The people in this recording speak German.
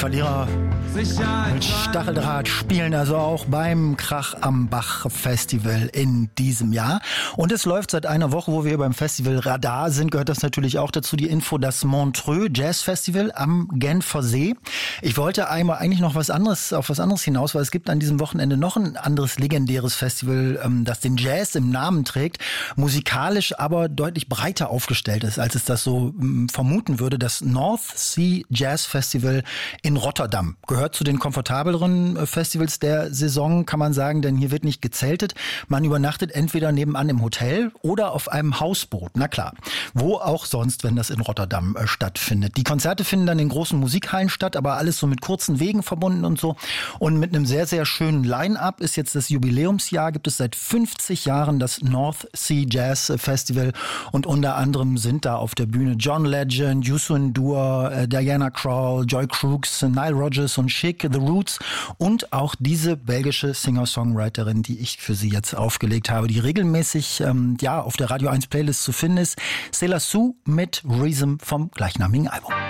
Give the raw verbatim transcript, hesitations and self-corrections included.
Verlierer mit Stacheldraht spielen also auch beim Krach am Bach Festival in diesem Jahr. Und es läuft seit einer Woche, wo wir beim Festival Radar sind, gehört das natürlich auch dazu, die Info, das Montreux Jazz Festival am Genfer See. Ich wollte einmal eigentlich noch was anderes, auf was anderes hinaus, weil es gibt an diesem Wochenende noch ein anderes legendäres Festival, das den Jazz im Namen trägt, musikalisch aber deutlich breiter aufgestellt ist, als es das so vermuten würde. Das North Sea Jazz Festival in Rotterdam gehört zu den komfortableren Festivals der Saison, kann man sagen, denn hier wird nicht gezeltet. Man übernachtet entweder nebenan im Hotel oder auf einem Hausboot. Na klar, wo auch sonst, wenn das in Rotterdam äh, stattfindet. Die Konzerte finden dann in großen Musikhallen statt, aber alles so mit kurzen Wegen verbunden und so. Und mit einem sehr, sehr schönen Line-Up ist jetzt das Jubiläumsjahr, gibt es seit fünfzig Jahren das North Sea Jazz Festival und unter anderem sind da auf der Bühne John Legend, Youssou N'Dour, äh, Diana Krall, Joy Crooks, Nile Rodgers und Chic, The Roots und auch diese belgische Singer-Songwriterin, die ich für Sie jetzt aufgelegt habe, die regelmäßig ähm, ja auf der Radio eins Playlist zu finden ist, C'est la Sou mit Rhythm vom gleichnamigen Album.